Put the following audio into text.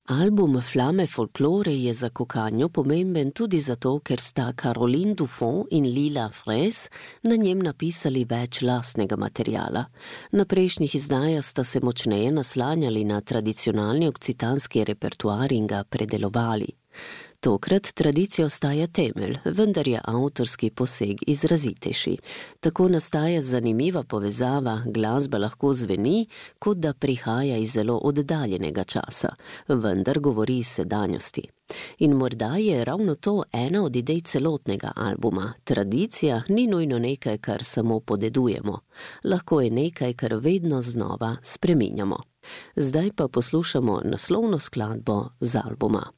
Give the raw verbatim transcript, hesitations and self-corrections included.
Album Flame folklore je za kokanjo pomemben tudi zato, ker sta Caroline Dufont in Lila Fres na njem napisali več lastnega materiala. Na prejšnjih izdajah sta se močneje naslanjali na tradicionalni okcitanski repertoar in ga predelovali. Tokrat tradicija ostaja temelj, vendar je avtorski poseg izrazitejši. Tako nastaja zanimiva povezava, glasba lahko zveni, kot da prihaja iz zelo oddaljenega časa, vendar govori iz sedanjosti. In morda je ravno to ena od idej celotnega albuma. Tradicija ni nujno nekaj, kar samo podedujemo. Lahko je nekaj, kar vedno znova spreminjamo. Zdaj pa poslušamo naslovno skladbo z albuma.